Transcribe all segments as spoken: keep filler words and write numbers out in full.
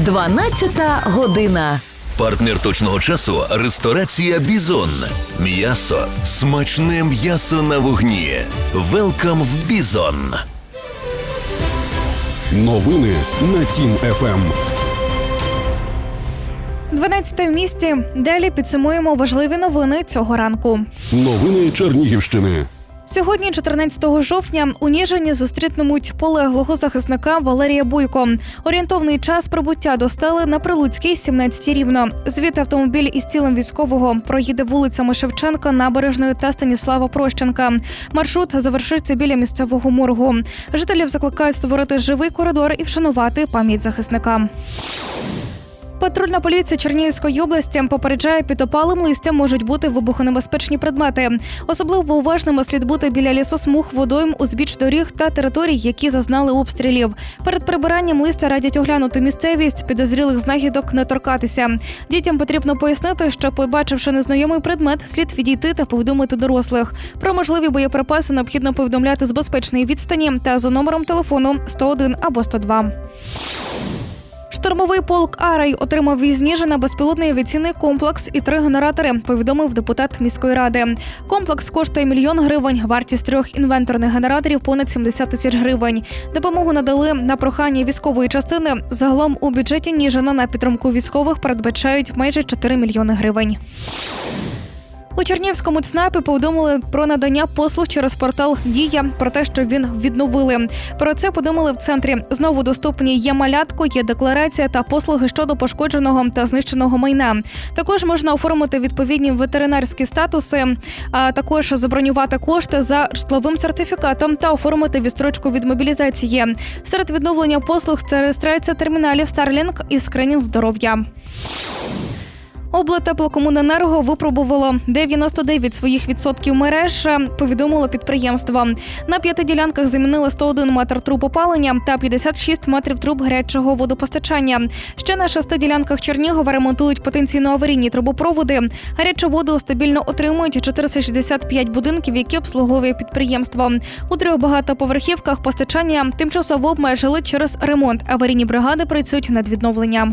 дванадцята година. Партнер точного часу – ресторація «Бізон». М'ясо. Смачне м'ясо на вогні. Велкам в «Бізон». Новини на Тім-ФМ. дванадцяте в місті. Далі підсумуємо важливі новини цього ранку. Новини Чернігівщини. Сьогодні, чотирнадцятого жовтня, у Ніжині зустрітимуть полеглого захисника Валерія Бойко. Орієнтовний час прибуття до стели на Прилуцькій, сімнадцять рівно. Звідти автомобіль із тілом військового проїде вулицями Шевченка, Набережної та Станіслава Прощенка. Маршрут завершиться біля місцевого моргу. Жителів закликають створити живий коридор і вшанувати пам'ять захисника. Патрульна поліція Чернігівської області попереджає, під опалим листям можуть бути вибухонебезпечні предмети. Особливо уважними слід бути біля лісосмуг, водойм, узбіч доріг та територій, які зазнали обстрілів. Перед прибиранням листя радять оглянути місцевість, підозрілих знахідок не торкатися. Дітям потрібно пояснити, що, побачивши незнайомий предмет, слід відійти та повідомити дорослих. Про можливі боєприпаси необхідно повідомляти з безпечної відстані та за номером телефону сто один або сто два. Штурмовий полк «Арай» отримав із Ніжина безпілотний авіаційний комплекс і три генератори, повідомив депутат міської ради. Комплекс коштує мільйон гривень, вартість трьох інвенторних генераторів – понад сімдесят тисяч гривень. Допомогу надали на прохання військової частини. Загалом у бюджеті Ніжина на підтримку військових передбачають майже чотири мільйони гривень. У Чернігівському ЦНАПі повідомили про надання послуг через портал «Дія», про те, що він відновили. Про це повідомили в центрі. Знову доступні є малятко, є декларація та послуги щодо пошкодженого та знищеного майна. Також можна оформити відповідні ветеринарські статуси, а також забронювати кошти за житловим сертифікатом та оформити відстрочку від мобілізації. Серед відновлення послуг – це реєстрація терміналів Starlink і скринінг здоров'я. Облтеплокомуненерго випробувало дев'яносто дев'ять своїх відсотків мереж, повідомило підприємство. На п'яти ділянках замінили сто один метр труб опалення та п'ятдесят шість метрів труб гарячого водопостачання. Ще на шести ділянках Чернігова ремонтують потенційно аварійні трубопроводи. Гарячу воду стабільно отримують чотириста шістдесят п'ять будинків, які обслуговує підприємство. У трьох багатоповерхівках постачання тимчасово обмежили через ремонт. Аварійні бригади працюють над відновленням.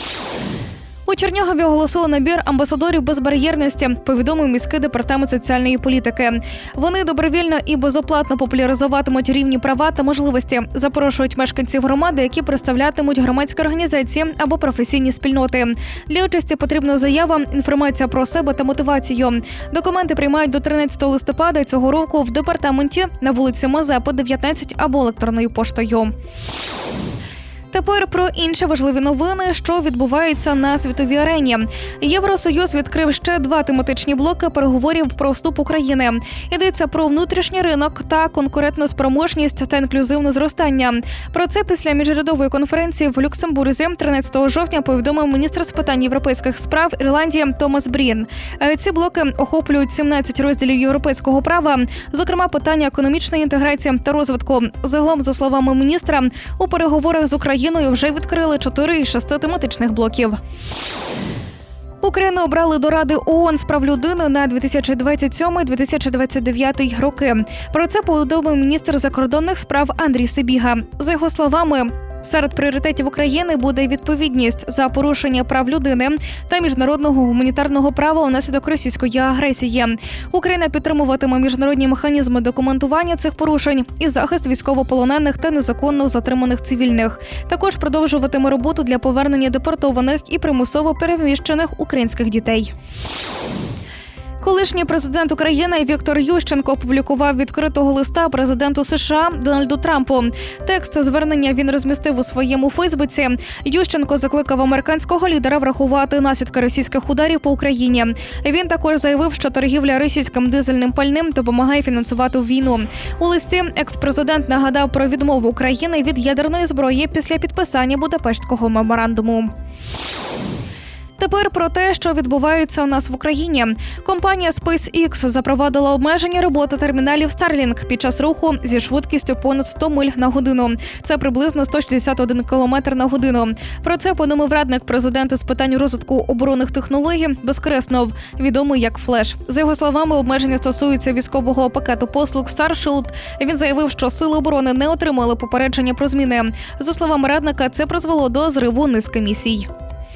У Чернігові оголосили набір амбасадорів безбар'єрності, повідомив міський департамент соціальної політики. Вони добровільно і безоплатно популяризуватимуть рівні права та можливості. Запрошують мешканців громади, які представлятимуть громадські організації або професійні спільноти. Для участі потрібна заява, інформація про себе та мотивацію. Документи приймають до тринадцятого листопада цього року в департаменті на вулиці Мазепи, дев'ятнадцять або електронною поштою. Тепер про інші важливі новини, що відбуваються на світовій арені. Євросоюз відкрив ще два тематичні блоки переговорів про вступ України. Йдеться про внутрішній ринок та конкурентоспроможність та інклюзивне зростання. Про це після міжурядової конференції в Люксембурзі тринадцятого жовтня повідомив міністр з питань європейських справ Ірландії Томас Брін. Ці блоки охоплюють сімнадцять розділів європейського права, зокрема питання економічної інтеграції та розвитку. Загалом, за словами міністра, у переговорах з Україною вже відкрили чотири із шести тематичних блоків. Україну обрали до Ради ООН з прав людини на дві тисячі двадцять сьомий - дві тисячі двадцять дев'ятий роки. Про це повідомив міністр закордонних справ Андрій Сибіга. За його словами, серед пріоритетів України буде відповідність за порушення прав людини та міжнародного гуманітарного права внаслідок російської агресії. Україна підтримуватиме міжнародні механізми документування цих порушень і захист військовополонених та незаконно затриманих цивільних. Також продовжуватиме роботу для повернення депортованих і примусово переміщених українських дітей. Колишній президент України Віктор Ющенко опублікував відкритого листа президенту США Дональду Трампу. Текст звернення він розмістив у своєму Фейсбуці. Ющенко закликав американського лідера врахувати наслідки російських ударів по Україні. Він також заявив, що торгівля російським дизельним пальним допомагає фінансувати війну. У листі екс-президент нагадав про відмову України від ядерної зброї після підписання Будапештського меморандуму. Тепер про те, що відбувається у нас в Україні. Компанія SpaceX запровадила обмеження роботи терміналів Starlink під час руху зі швидкістю понад сто миль на годину. Це приблизно сто шістдесят один кілометр на годину. Про це повідомив радник президента з питань розвитку оборонних технологій Безкреснов, відомий як Флеш. За його словами, обмеження стосуються військового пакету послуг Starship. Він заявив, що сили оборони не отримали попередження про зміни. За словами радника, це призвело до зриву низки місій.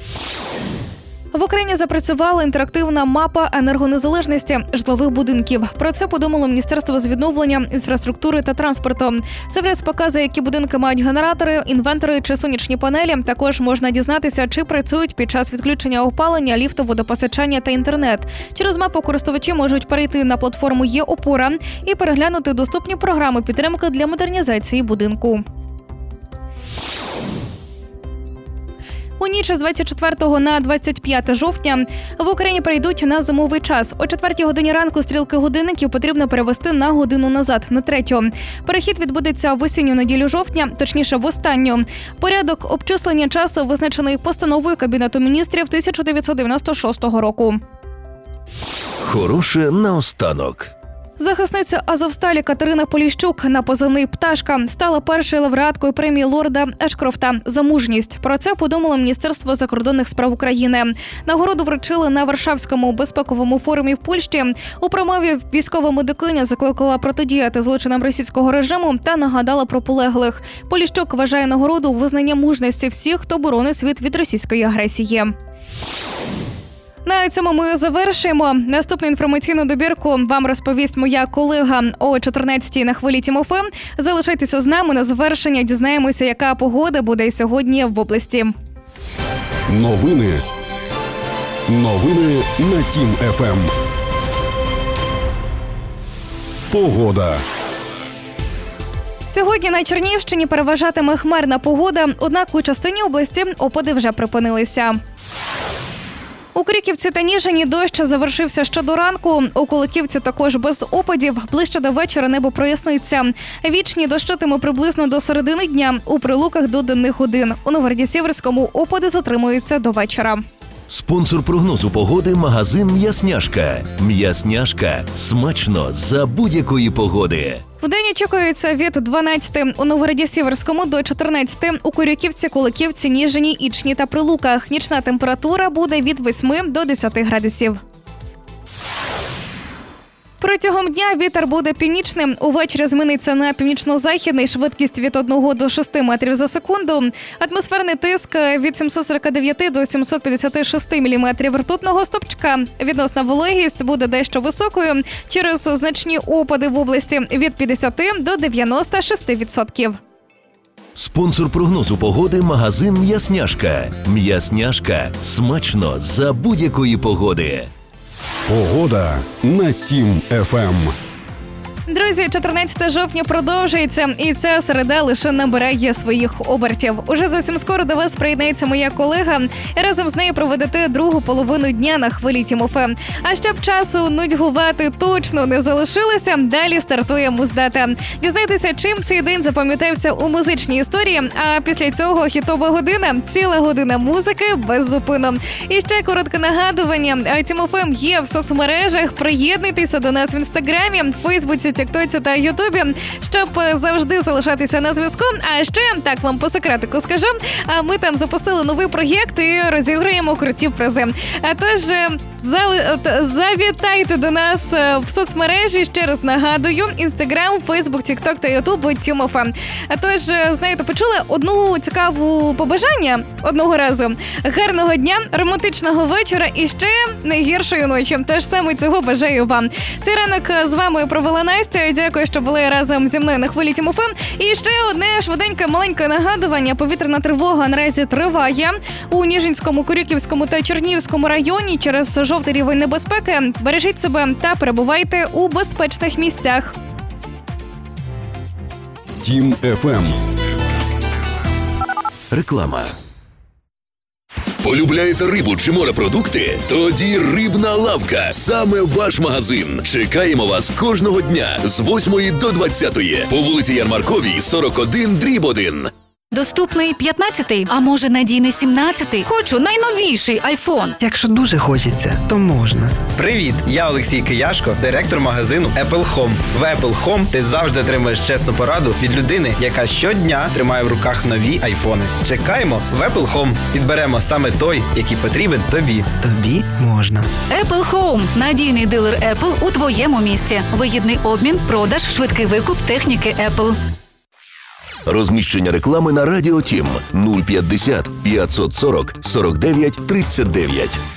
В Україні запрацювала інтерактивна мапа енергонезалежності житлових будинків. Про це повідомило Міністерство з відновлення інфраструктури та транспорту. Сервіс показує, які будинки мають генератори, інвентори чи сонячні панелі. Також можна дізнатися, чи працюють під час відключення опалення, ліфту, водопостачання та інтернет. Через мапу користувачі можуть перейти на платформу «Є-опора» і переглянути доступні програми підтримки для модернізації будинку. У ніч з двадцять четвертого на двадцять п'яте жовтня в Україні перейдуть на зимовий час. О четвертій годині ранку стрілки годинників потрібно перевести на годину назад, на третю. Перехід відбудеться в осінню неділю жовтня, точніше в останню. Порядок обчислення часу визначений постановою Кабінету міністрів тисяча дев'ятсот дев'яносто шостого року. Хороше наостанок. Захисниця Азовсталі Катерина Поліщук на позивний «Пташка» стала першою лауреаткою премії лорда Ешкрофта за мужність. Про це повідомило Міністерство закордонних справ України. Нагороду вручили на Варшавському безпековому форумі в Польщі. У промові військова медикиня закликала протидіяти злочинам російського режиму та нагадала про полеглих. Поліщук вважає нагороду визнання мужності всіх, хто боронить світ від російської агресії. На цьому ми завершуємо. Наступну інформаційну добірку вам розповість моя колега о чотирнадцятій на хвилі Тім еф ем. Залишайтеся з нами. На завершення дізнаємося, яка погода буде сьогодні в області. Новини. Новини на Тім еф ем. Погода. Сьогодні на Чернігівщині переважатиме хмарна погода, однак у частині області опади вже припинилися. У Криківці та Ніжині дощ завершився ще до ранку. У Куликівці також без опадів. Ближче до вечора небо проясниться. Вічні дощитиме приблизно до середини дня. У Прилуках до денних годин. У Новгороді-Сіверському опади затримуються до вечора. Спонсор прогнозу погоди – магазин «М'ясняшка». «М'ясняшка» – смачно за будь-якої погоди. Вдень очікується від дванадцяти у Новгороді-Сіверському до чотирнадцяти, у Куряківці, Куликівці, Ніжині, Ічні та Прилуках. Нічна температура буде від восьми до десяти градусів. Протягом дня вітер буде північним. Увечері зміниться на північно-західний, швидкість від одного до шести метрів за секунду. Атмосферний тиск від сімсот сорок дев'ять до сімсот п'ятдесят шість міліметрів ртутного стовпчика. Відносна вологість буде дещо високою через значні опади в області від п'ятдесят до дев'яноста шести відсотків. Спонсор прогнозу погоди – магазин «М'ясняшка». «М'ясняшка» – смачно за будь-якої погоди. Погода на Тім еф ем. Друзі, чотирнадцяте жовтня продовжується, і ця середа лише набирає своїх обертів. Уже зовсім скоро до вас приєднається моя колега, і разом з нею проведете другу половину дня на хвилі Тім еф ем. А щоб часу нудьгувати точно не залишилося, далі стартує Муздата. Дізнайтеся, чим цей день запам'ятався у музичній історії, а після цього хітова година, ціла година музики без зупину. І ще коротке нагадування, Тім еф ем є в соцмережах, приєднуйтеся до нас в Інстаграмі, Фейсбуці, Тіктоці та Ютубі, щоб завжди залишатися на зв'язку. А ще, так вам по секретику скажу, ми там запустили новий проєкт і розіграємо круті призи. Тож завітайте до нас в соцмережі, ще раз нагадую, Інстаграм, Фейсбук, Тікток та Ютуб Тім еф ем. Тож, знаєте, почули одну цікаву побажання одного разу. Гарного дня, романтичного вечора і ще найгіршої ночі. Тож саме цього бажаю вам. Цей ранок з вами провела Настя. Дякую, що були разом зі мною на хвилі Тім еф ем. І ще одне швиденьке маленьке нагадування. Повітряна тривога наразі триває. У Ніжинському, Куряківському та Чернігівському районі через жовтий рівень небезпеки. Бережіть себе та перебувайте у безпечних місцях. Тім еф ем. Реклама. Полюбляєте рибу чи морепродукти? Тоді Рибна лавка – саме ваш магазин. Чекаємо вас кожного дня з восьмої до двадцятої по вулиці Ярмарковій, сорок один дріб один. Доступний п'ятнадцятий, а може надійний сімнадцятий? Хочу найновіший айфон. Якщо дуже хочеться, то можна. Привіт, я Олексій Кияшко, директор магазину Apple Home. В Apple Home ти завжди отримаєш чесну пораду від людини, яка щодня тримає в руках нові айфони. Чекаємо в Apple Home. Підберемо саме той, який потрібен тобі. Тобі можна. Apple Home – надійний дилер Apple у твоєму місті. Вигідний обмін, продаж, швидкий викуп техніки Apple. Розміщення реклами на Радіо Тім нуль п'ятдесят п'ятсот сорок сорок дев'ять тридцять дев'ять.